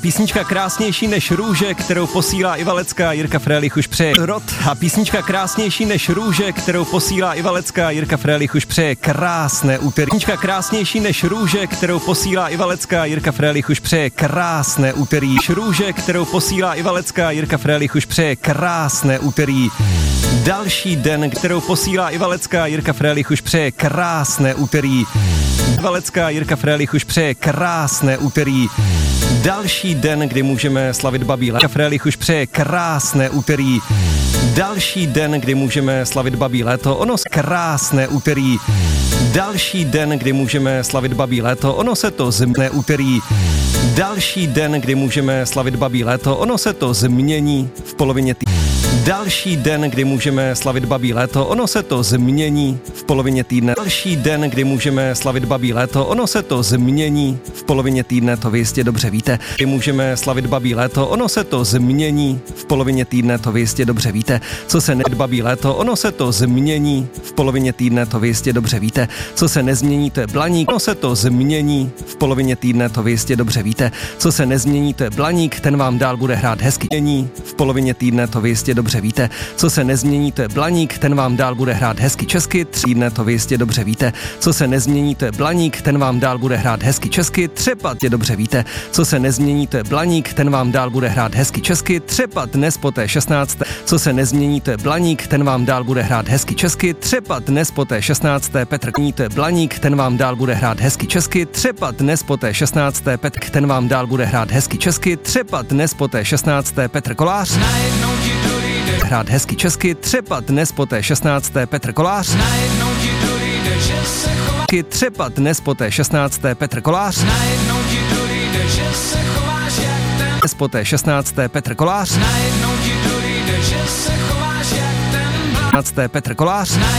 Písnička krásnější než růže, kterou posílá Iva Lecká, Jirka Frélich už přeje rod. A písnička krásnější než růže, kterou posílá Iva Lecká, Jirka Frélich už přeje krásné úterý. Písnička krásnější než růže, kterou posílá Iva Lecká, Jirka Frélich už přeje krásné úterý. Růže, kterou posílá Iva Lecká, Jirka Frélich už přeje krásné úterý. Další den, kterou posílá Iva Lecká, Jirka Frélich už přeje krásné úterý. Iva Lecká, Jirka Frélich už přeje krásné úterý. Další den, kdy můžeme slavit babí léto. Frélich už přeje krásné úterý. Další den, kdy můžeme slavit babí léto. Ono krásné úterý. Další den, kdy můžeme slavit babí léto. Ono se to zmne úterý. Další den, kdy můžeme slavit babí léto. Ono se to změní v polovině týdne. Další den, kdy můžeme slavit babí léto, ono se to změní v polovině týdne. Další den, kdy můžeme slavit babí léto, ono se to změní v polovině týdne, to vy jistě dobře víte. Kdy můžeme slavit babí léto, ono se to změní v polovině týdne, to vy jistě dobře víte. Co se babí léto, ono se to změní v polovině týdne, to vy jistě dobře víte. Co se nezmění, to je blaník, ono se to změní v polovině týdne, to vy jistě dobře víte. Co se nezmění, to je blaník, ten vám dál bude hrát hezky. V polovině týdne, to vy jistě dobře víte. Co se nezmění, to je blaník, ten vám dál bude hrát hezky česky. 3 týdne, to vy jistě dobře víte. Co se nezmění, to je blaník, ten vám dál bude hrát hezky česky. Třepat je dobře víte. Co se nezmění, to je blaník, ten vám dál bude hrát hezky česky. Třepat dnes po té 16. Co se nezmění, to je blaník, ten vám dál bude hrát hezky česky. Třepat dnes po té 16. Petr Kní, to je blaník, ten vám dál bude hrát hezky česky. Třepat dnes po té 16. Petr, ten vám dál bude hrát hezky česky. Třepat dnes po té 16. Petr Kolář. Hrát hezky česky, třepat dnes po té 16. Petr Kolář. Třepat dnes po té 16. Petr Kolář. Dnes po té 16. Petr Kolář. 16. Petr Kolář.